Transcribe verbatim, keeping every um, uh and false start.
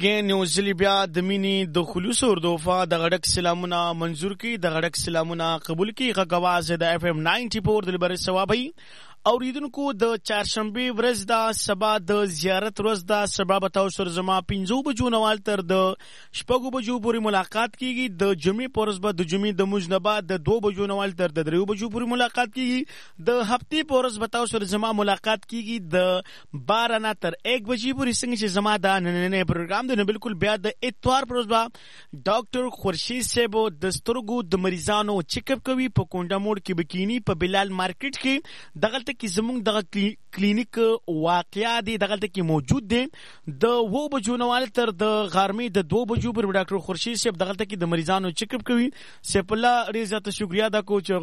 کې نیوزیلي بیا د مینې د خلوص اردوفا د غړک سلامونه منظور کی د غړک سلامونه قبول کی غواز د اف ام نائنٹی فور د لبر ثوابي اوریدونکو د چهارشنبه ورځ دا سبا د زیارت ورځ دا سبا بتاو سر زما پنځو بجو نوال تر د شپږو بجو پورې ملاقات کیږي د جمعې پورز به د جمعې د مجنبه د دو بجو نوال تر د دریو بجو پورې ملاقات کیږي د هفتې پورز بتاو سر زما ملاقات کیږي د بارہ نه تر ایک بجې پورې څنګه چې زما دا نننې پروګرام دی نو بالکل بیا د اتوار پورز به ډاکټر خورشید صاحب د سترګو د مریضانو چیک اپ کوي په کونډه موډ کې بکینی په بلال مارکیټ کې دغه کی زمونږ دغه کلینیک واقعیا دی دغه کې موجود دی د وو بجو نوال تر د غرمې د دو بجو پر ډاکټر خورشید صاحب دغه کې د مریضانو چیک اپ کوي سپلا ریزه ته شکریا دا کوچ